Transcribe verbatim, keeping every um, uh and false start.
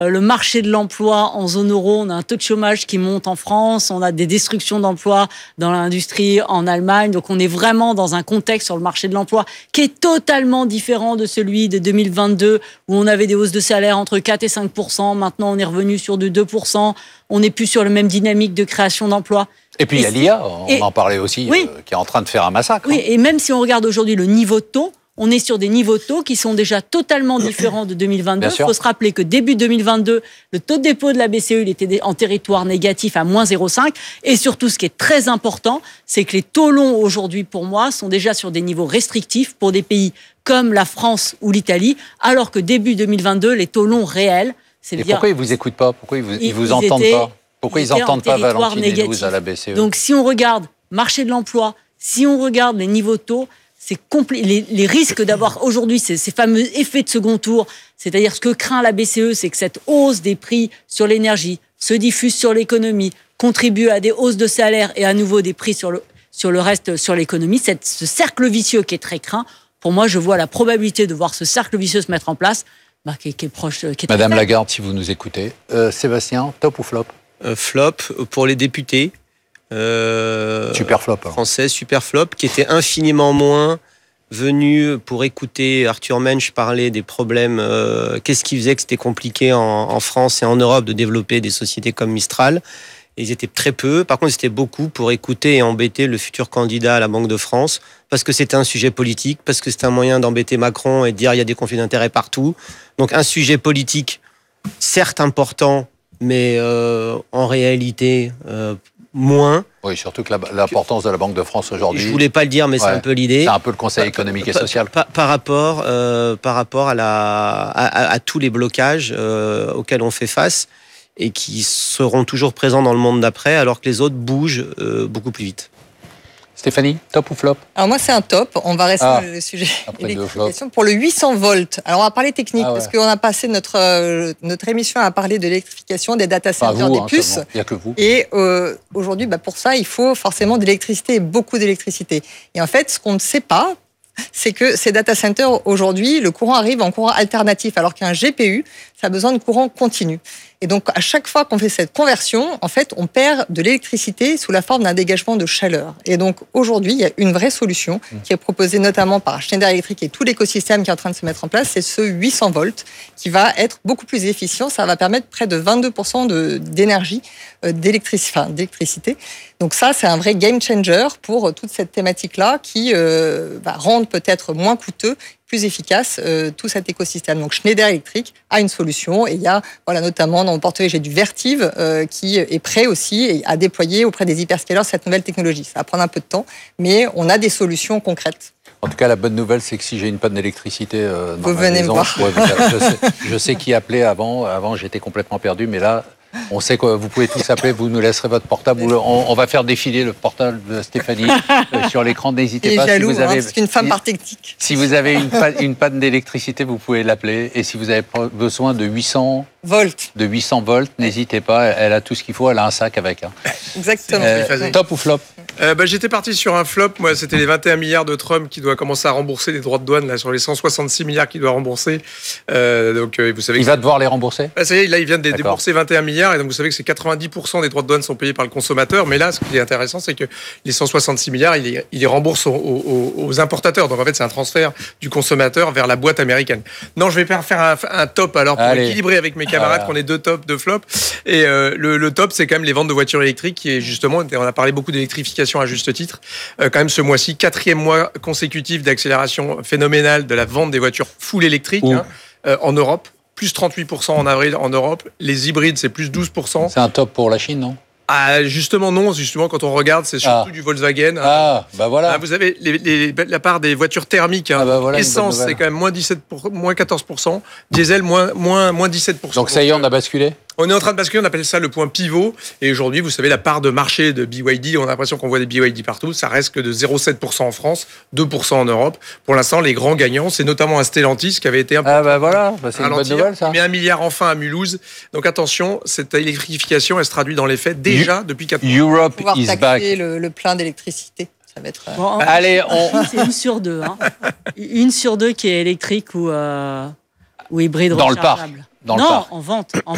Le marché de l'emploi en zone euro, on a un taux de chômage qui monte en France, on a des destructions d'emplois dans l'industrie en Allemagne. Donc on est vraiment dans un contexte sur le marché de l'emploi qui est totalement différent de celui de deux mille vingt-deux où on avait des hausses de salaire entre quatre et cinq pour cent. Maintenant on est revenu sur du deux pour cent. On n'est plus sur la même dynamique de création d'emplois. Et puis il y a l'I A, on et, en parlait aussi, oui, euh, qui est en train de faire un massacre. Oui, hein. Et même si on regarde aujourd'hui le niveau de taux, on est sur des niveaux de taux qui sont déjà totalement différents de deux mille vingt-deux. Il faut se rappeler que début deux mille vingt-deux, le taux de dépôt de la B C E il était en territoire négatif à moins zéro virgule cinq. Et surtout, ce qui est très important, c'est que les taux longs aujourd'hui, pour moi, sont déjà sur des niveaux restrictifs pour des pays comme la France ou l'Italie, alors que début deux mille vingt-deux, les taux longs réels... C'est Et pourquoi ils ne vous écoutent pas? Pourquoi ils ne vous, ils vous ils entendent étaient, pas Pourquoi ils n'entendent pas Valentine Hénouz à la B C E? Donc si on regarde marché de l'emploi, si on regarde les niveaux de taux... C'est compli- les, les risques d'avoir aujourd'hui ces, ces fameux effets de second tour, c'est-à-dire ce que craint la B C E, c'est que cette hausse des prix sur l'énergie se diffuse sur l'économie, contribue à des hausses de salaire et à nouveau des prix sur le, sur le reste, sur l'économie. Cette, ce cercle vicieux qui est très craint, pour moi, je vois la probabilité de voir ce cercle vicieux se mettre en place, bah, qui, qui est proche. Qui est Madame Lagarde, si vous nous écoutez. Euh, Sébastien, top ou flop? euh, Flop pour les députés. Euh, super flop. Hein. Française, super flop, qui était infiniment moins venu pour écouter Arthur Mensch parler des problèmes. Euh, qu'est-ce qui faisait que c'était compliqué en, en France et en Europe de développer des sociétés comme Mistral? Et ils étaient très peu. Par contre, c'était beaucoup pour écouter et embêter le futur candidat à la Banque de France, parce que c'était un sujet politique, parce que c'était un moyen d'embêter Macron et de dire il y a des conflits d'intérêts partout. Donc un sujet politique, certes important, mais euh, en réalité... Euh, moins. Oui, surtout que la, l'importance de la Banque de France aujourd'hui... Je voulais pas le dire, mais ouais, c'est un peu l'idée. C'est un peu le Conseil économique et social. Par, par, par rapport, euh, par rapport à, la, à, à, à tous les blocages euh, auxquels on fait face et qui seront toujours présents dans le monde d'après, alors que les autres bougent euh, beaucoup plus vite. Stéphanie, top ou flop? Alors moi c'est un top, on va rester ah, sur le sujet électrification. Pour le huit cents volts, alors on va parler technique, ah ouais. parce qu'on a passé notre, euh, notre émission à parler de l'électrification, des data centers, vous, des hein, puces. Il n'y a que vous. Et euh, aujourd'hui, bah, pour ça, il faut forcément de l'électricité et beaucoup d'électricité. Et en fait, ce qu'on ne sait pas, c'est que ces data centers, aujourd'hui, le courant arrive en courant alternatif, alors qu'un G P U, ça a besoin de courant continu. Et donc, à chaque fois qu'on fait cette conversion, en fait, on perd de l'électricité sous la forme d'un dégagement de chaleur. Et donc, aujourd'hui, il y a une vraie solution qui est proposée notamment par Schneider Electric et tout l'écosystème qui est en train de se mettre en place, c'est ce huit cents volts qui va être beaucoup plus efficient. Ça va permettre près de vingt-deux pour cent de, d'énergie, euh, d'électricité, enfin, d'électricité. Donc ça, c'est un vrai game changer pour toute cette thématique-là qui euh, va rendre peut-être moins coûteux, plus efficace euh, tout cet écosystème. Donc Schneider Electric a une solution et il y a voilà, notamment dans mon portefeuille, j'ai du Vertiv euh, qui est prêt aussi à déployer auprès des hyperscalers cette nouvelle technologie. Ça va prendre un peu de temps, mais on a des solutions concrètes. En tout cas, la bonne nouvelle, c'est que si j'ai une panne d'électricité euh, dans vous ma venez maison, me voir. Je, je, sais, je sais qui appeler avant. Avant, j'étais complètement perdu, mais là... On sait que vous pouvez tous appeler, vous nous laisserez votre portable. On, on va faire défiler le portable de Stéphanie euh, sur l'écran. N'hésitez pas. Jaloux, si vous avez, hein, c'est une femme si, par technique. Si vous avez une, pa- une panne d'électricité, vous pouvez l'appeler. Et si vous avez besoin de huit cents volts, de huit cents volts, n'hésitez pas. Elle a tout ce qu'il faut. Elle a un sac avec. Hein. Exactement. Euh, top ou flop? euh, bah, J'étais parti sur un flop. Moi, c'était les vingt et un milliards de Trump qui doit commencer à rembourser les droits de douane là, sur les cent soixante-six milliards qu'il doit rembourser. Euh, donc, euh, vous savez il va devoir les rembourser. Bah, ça y est, là, il vient de D'accord. débourser vingt et un milliards. Et donc, vous savez que c'est quatre-vingt-dix pour cent des droits de douane sont payés par le consommateur. Mais là, ce qui est intéressant, c'est que les cent soixante-six milliards, il les, il les rembourse aux, aux, aux importateurs. Donc, en fait, c'est un transfert du consommateur vers la boîte américaine. Non, je vais pas faire un, un top alors pour Allez. équilibrer avec mes camarades ah. qu'on ait deux tops, deux flops. Et euh, le, le top, c'est quand même les ventes de voitures électriques qui est justement, on a parlé beaucoup d'électrification à juste titre. Euh, quand même, ce mois-ci, quatrième mois consécutif d'accélération phénoménale de la vente des voitures full électriques hein, euh, en Europe. Plus trente-huit pour cent en avril en Europe. Les hybrides, c'est plus douze pour cent. C'est un top pour la Chine, non? Ah, justement, non. Justement, quand on regarde, c'est surtout ah. du Volkswagen. Ah, bah voilà. Ah, vous avez les, les, la part des voitures thermiques. Hein. Ah bah voilà, essence, c'est quand même moins, dix-sept pour cent, moins quatorze pour cent. Diesel, moins, moins, moins dix-sept pour cent. Donc ça y est, on a basculé? On est en train de basculer, on appelle ça le point pivot. Et aujourd'hui, vous savez, la part de marché de B Y D, on a l'impression qu'on voit des B Y D partout, ça reste que de zéro virgule sept pour cent en France, deux pour cent en Europe. Pour l'instant, les grands gagnants, c'est notamment un Stellantis qui avait été un peu... Ah bah voilà, bah c'est une bonne nouvelle ça. Il met un milliard enfin à Mulhouse. Donc attention, cette électrification, elle se traduit dans les faits déjà you, depuis quatre mois. Europe pouvoir is taxer back. Le, le plein d'électricité. Ça va être... Bon, en Allez, on... C'est une sur deux. Hein. Une sur deux qui est électrique ou, euh, ou hybride dans le parc. Dans non, le parc. en vente. En